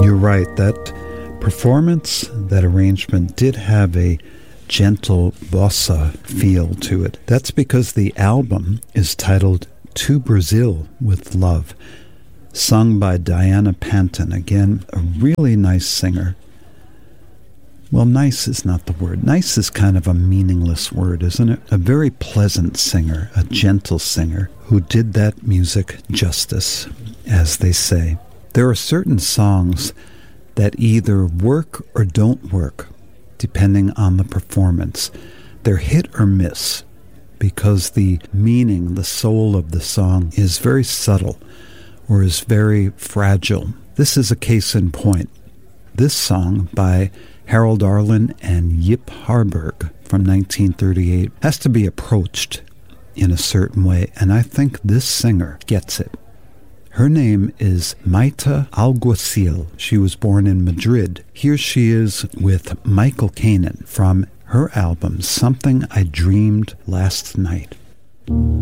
You're right. That performance, that arrangement did have a gentle bossa feel to it. That's because the album is titled To Brazil with Love, sung by Diana Panton. Again, a really nice singer. Well, nice is not the word. Nice is kind of a meaningless word, isn't it? A very pleasant singer, a gentle singer, who did that music justice, as they say. There are certain songs that either work or don't work, depending on the performance. They're hit or miss, because the meaning, the soul of the song is very subtle, or is very fragile. This is a case in point. This song by Harold Arlen and Yip Harburg from 1938 has to be approached in a certain way, and I think this singer gets it. Her name is Maite Alguacil. She was born in Madrid. Here she is with Michael Kanan from her album, Something I Dreamed Last Night.